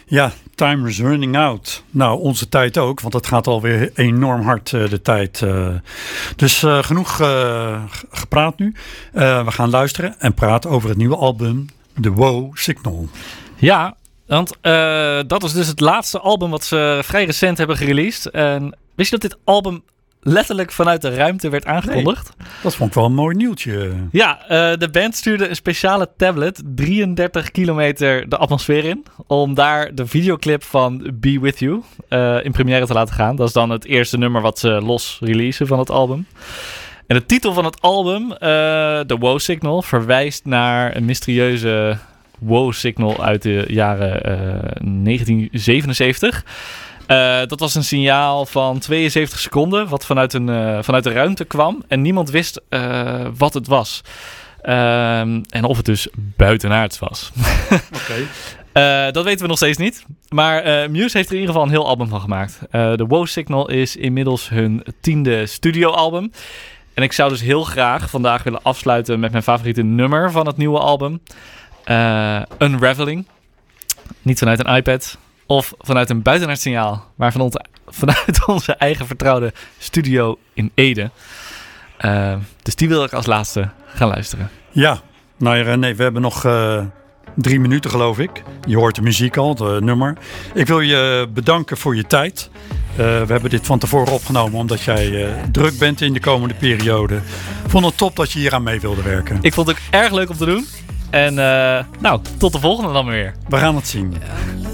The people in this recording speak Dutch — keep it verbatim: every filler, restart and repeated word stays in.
Ja, time is running out. Nou, onze tijd ook, want het gaat alweer enorm hard uh, de tijd. Uh. Dus uh, genoeg uh, gepraat nu. Uh, we gaan luisteren en praten over het nieuwe album The Wow Signal. Ja, want uh, dat is dus het laatste album wat ze vrij recent hebben gereleased. En wist je dat dit album letterlijk vanuit de ruimte werd aangekondigd? Nee, dat vond ik wel een mooi nieuwtje. Ja, uh, de band stuurde een speciale tablet drieëndertig kilometer de atmosfeer in, om daar de videoclip van Be With You uh, in première te laten gaan. Dat is dan het eerste nummer wat ze los releasen van het album. En de titel van het album, uh, The Wow Signal, verwijst naar een mysterieuze wow signal uit de jaren uh, negentien zevenenzeventig. Uh, dat was een signaal van tweeënzeventig seconden, wat vanuit, een, uh, vanuit de ruimte kwam. En niemand wist uh, wat het was. Uh, en of het dus buitenaards was. Oké. Okay. Uh, dat weten we nog steeds niet. Maar uh, Muse heeft er in ieder geval een heel album van gemaakt. Uh, The Wow Signal is inmiddels hun tiende studioalbum. En ik zou dus heel graag vandaag willen afsluiten met mijn favoriete nummer van het nieuwe album. Uh, Unraveling. Niet vanuit een iPad of vanuit een buitenaards signaal, maar van onze, vanuit onze eigen vertrouwde studio in Ede. Uh, dus die wil ik als laatste gaan luisteren. Ja, nou ja, René, we hebben nog uh, drie minuten geloof ik. Je hoort de muziek al, het nummer. Ik wil je bedanken voor je tijd. Uh, we hebben dit van tevoren opgenomen omdat jij uh, druk bent in de komende periode. Ik vond het top dat je hier aan mee wilde werken. Ik vond het ook erg leuk om te doen. En uh, nou, tot de volgende dan weer. We gaan het zien.